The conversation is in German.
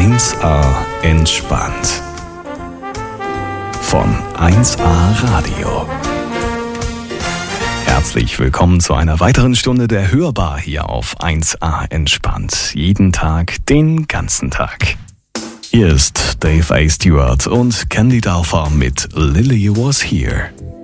1A entspannt. Von 1A Radio. Herzlich willkommen zu einer weiteren Stunde der Hörbar hier auf 1A entspannt. Jeden Tag, den ganzen Tag. Hier ist Dave A. Stewart und Candy Dalfa mit Lily Was Here.